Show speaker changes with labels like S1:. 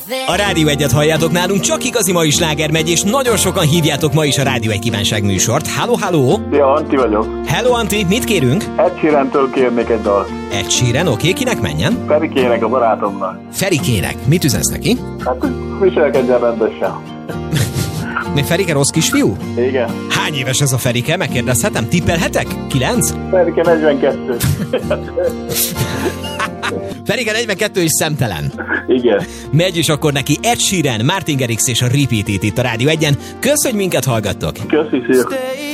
S1: A Rádió 1-et halljátok nálunk, csak igazi mai sláger megy, és nagyon sokan hívjátok ma is a Rádió 1 kívánság műsort. Halló, halló!
S2: Ja, Antti vagyok.
S1: Hello, Antti, mit kérünk?
S2: Ed Sheerantől kérnék egy dalt.
S1: Ed Sheeran, oké, kinek menjen?
S2: Ferikének, a barátomnak.
S1: Ferikének, mit üzensz neki?
S2: Hát, viselkedjen rendesen.
S1: Mi Ferike rossz kisfiú?
S2: Igen.
S1: Hány éves ez a Ferike? Megkérdezhetem? Tippelhetek? 9?
S2: Ferike 42.
S1: Ferike 42 és szemtelen.
S2: Igen.
S1: Megy is akkor neki Ed Sheeran, Martin Garrix és a Repeat It itt a Rádió 1-en. Kösz, hogy minket hallgattok!
S2: Köszi, szia.